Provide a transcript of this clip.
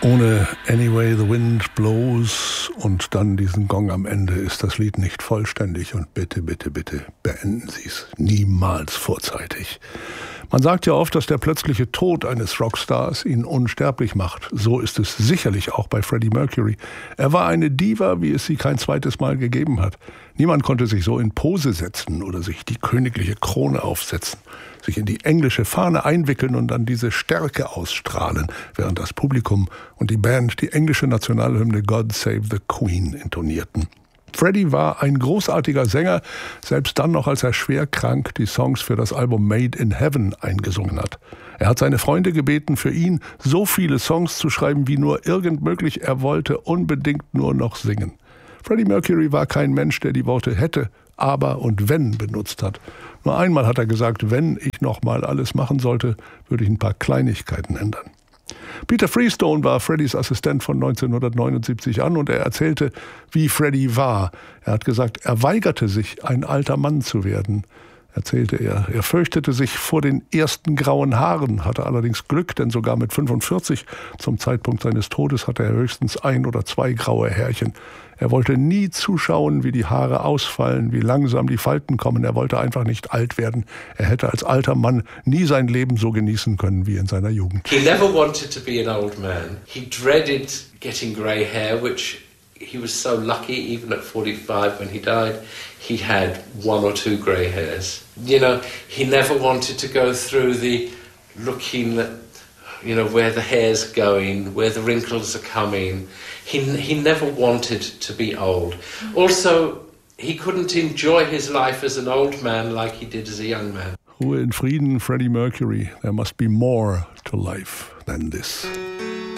Ohne Anyway the Wind Blows und dann diesen Gong am Ende ist das Lied nicht vollständig und bitte, bitte, bitte beenden Sie es niemals vorzeitig. Man sagt ja oft, dass der plötzliche Tod eines Rockstars ihn unsterblich macht. So ist es sicherlich auch bei Freddie Mercury. Er war eine Diva, wie es sie kein zweites Mal gegeben hat. Niemand konnte sich so in Pose setzen oder sich die königliche Krone aufsetzen, sich in die englische Fahne einwickeln und dann diese Stärke ausstrahlen, während das Publikum und die Band die englische Nationalhymne God Save the Queen intonierten. Freddie war ein großartiger Sänger, selbst dann noch, als er schwer krank die Songs für das Album Made in Heaven eingesungen hat. Er hat seine Freunde gebeten, für ihn so viele Songs zu schreiben, wie nur irgend möglich. Er wollte unbedingt nur noch singen. Freddie Mercury war kein Mensch, der die Worte hätte, aber und wenn benutzt hat. Nur einmal hat er gesagt, wenn ich noch mal alles machen sollte, würde ich ein paar Kleinigkeiten ändern. Peter Freestone war Freddys Assistent von 1979 an und er erzählte, wie Freddie war. Er hat gesagt, er weigerte sich, ein alter Mann zu werden, erzählte er. Er fürchtete sich vor den ersten grauen Haaren, hatte allerdings Glück, denn sogar mit 45, zum Zeitpunkt seines Todes, hatte er höchstens 1 oder 2 graue Härchen. Er wollte nie zuschauen, wie die Haare ausfallen, wie langsam die Falten kommen. Er wollte einfach nicht alt werden. Er hätte als alter Mann nie sein Leben so genießen können wie in seiner Jugend. He never wanted to be an old man. He dreaded getting grey hair, which he was so lucky, even at 45 when he died, he had 1 or 2 grey hairs. You know, he never wanted to go through the looking at, you know, where the hair's going, where the wrinkles are coming. He never wanted to be old. Also, he couldn't enjoy his life as an old man like he did as a young man. Ruhe in Frieden, Freddie Mercury. There must be more to life than this.